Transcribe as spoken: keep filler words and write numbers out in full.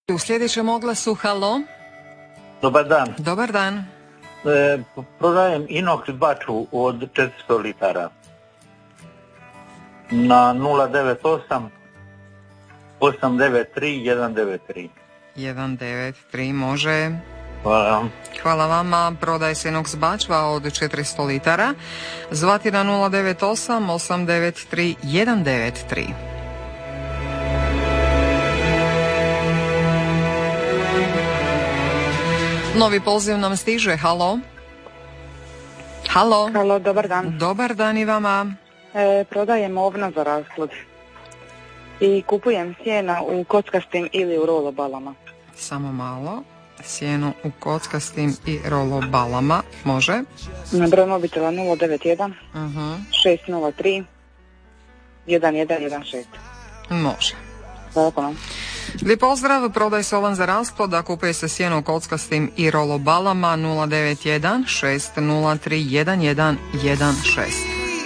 U sljedećem oglasu, halo. Dobar dan. Dobar dan. E, prodajem inox baču od četiristo litara na nula devet osam osam devet tri jedan devet tri. jedan devet tri može. Hvala. Hvala vama. Prodaje se inox bačva od četiristo litara. Zvati na nula devet osam osam devet tri jedan devet tri. Novi poziv nam stiže. Halo. Halo. Halo, dobar dan. Dobar dan i vama. E, prodajem ovna za rasplod i kupujem sjena u kockastim ili u rolobalama. Samo malo. Sjenu u kockastim i rolobalama. Može. Na broj mobitela nula devet jedan uh-huh. šest nula tri jedan jedan jedan šest. Može. Hvala. Lijep pozdrav, prodaj se ovan za rasplod, a kupuje se sjeno u kockastim i rolobalama nula devet jedan šest nula tri jedan jedan jedan šest.